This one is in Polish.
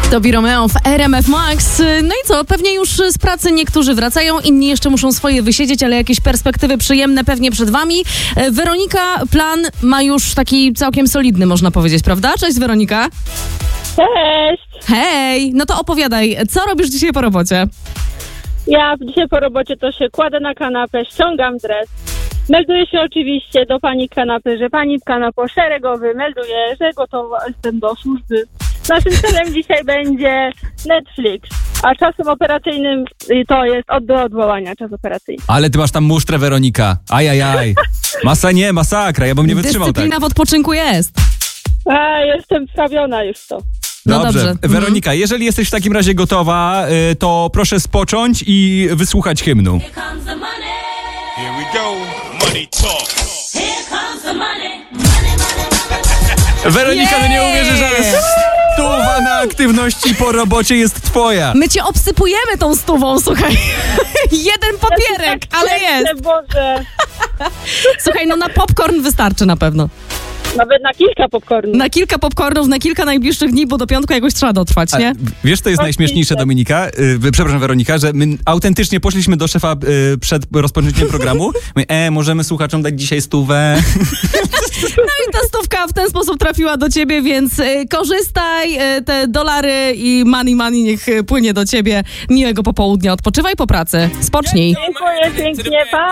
Tobi Romeo w RMF Max. No i co, pewnie już z pracy niektórzy wracają, inni jeszcze muszą swoje wysiedzieć, ale jakieś perspektywy przyjemne pewnie przed wami. Weronika plan ma już taki całkiem solidny, można powiedzieć, prawda? Cześć Weronika. Cześć! Hej, no to opowiadaj, co robisz dzisiaj po robocie? Ja dzisiaj po robocie to się kładę na kanapę, ściągam dres. Melduję się oczywiście do pani kanapy, że pani kanapą szeregowy melduje, że gotowa jestem do służby. Naszym celem dzisiaj będzie Netflix, a czasem operacyjnym to jest do odwołania, czas operacyjny. Ale ty masz tam musztrę, Weronika. Ajajaj. Masakra, ja bym nie wytrzymał tak. Dyscyplina w odpoczynku jest. A, jestem wprawiona już w to. No Dobrze. dobrze. Weronika, jeżeli jesteś w takim razie gotowa, to proszę spocząć i wysłuchać hymnu. Here we go. Money talk. Here comes the money. Weronika, no nie uwierzysz, ale stuwa na aktywności po robocie jest twoja. My cię obsypujemy tą stówą, słuchaj. Jeden papierek, ale jest. Boże, Słuchaj, no na popcorn wystarczy na pewno. nawet na kilka popcornów. Na kilka popcornów, na kilka najbliższych dni, bo do piątku jakoś trzeba dotrwać, nie? Wiesz, co jest najśmieszniejsze, Dominika? Przepraszam, Weronika, że my autentycznie poszliśmy do szefa przed rozpoczęciem programu. My, możemy słuchaczom dać dzisiaj 100. No i ta stówka w ten sposób trafiła do ciebie, więc korzystaj, te dolary i money niech płynie do ciebie. Miłego popołudnia, odpoczywaj po pracy, spocznij. Dziękuję pięknie, pa!